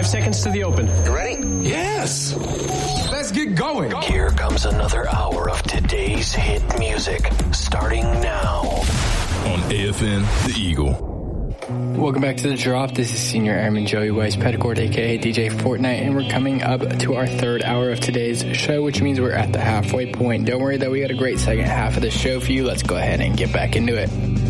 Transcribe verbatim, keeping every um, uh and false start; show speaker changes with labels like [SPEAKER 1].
[SPEAKER 1] Five seconds to the open.
[SPEAKER 2] You ready?
[SPEAKER 3] Yes. Let's get going.
[SPEAKER 4] Here comes another hour of today's hit music, starting now.
[SPEAKER 5] On A F N, The Eagle.
[SPEAKER 6] Welcome back to The Drop. This is Senior Airman Joey Weiss Petticord, a k a. D J Fortnite, and we're coming up to our third hour of today's show, which means we're at the halfway point. Don't worry, though, we got a great second half of the show for you. Let's go ahead and get back into it.